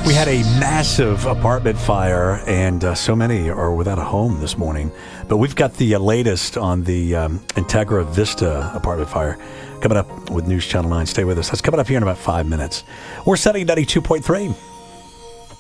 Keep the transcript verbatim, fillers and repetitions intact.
We had a massive apartment fire, and uh, so many are without a home this morning. But we've got the uh, latest on the um, Integra Vista apartment fire coming up with News Channel nine. Stay with us. That's coming up here in about five minutes. We're setting ninety-two point three.